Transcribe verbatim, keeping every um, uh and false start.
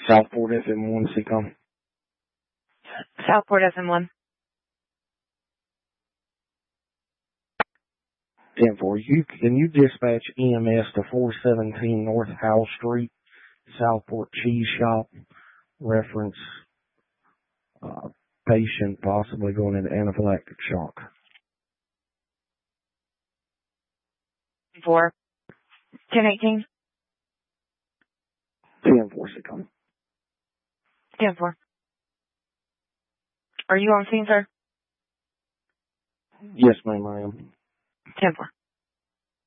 Southport F M one, C COM. Southport F M one. ten four, you, can you dispatch E M S to four seventeen North Howell Street, Southport Cheese Shop, reference uh, patient possibly going into anaphylactic shock. four. ten eighteen. ten four, C COM. ten four. Are you on scene, sir? Yes, ma'am, I am. ten four.